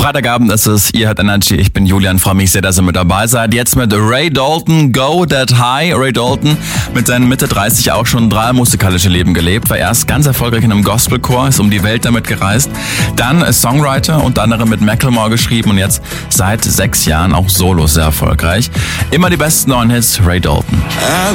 Freitagabend ist es, ihr hört Energy, ich bin Julian, freue mich sehr, dass ihr mit dabei seid. Jetzt mit Ray Dalton, Go That High. Ray Dalton mit seinen Mitte 30 auch schon 3 musikalische Leben gelebt, war erst ganz erfolgreich in einem Gospelchor, ist um die Welt damit gereist, dann Songwriter, unter anderem mit Macklemore geschrieben und jetzt seit 6 Jahren auch solo sehr erfolgreich. Immer die besten neuen Hits, Ray Dalton.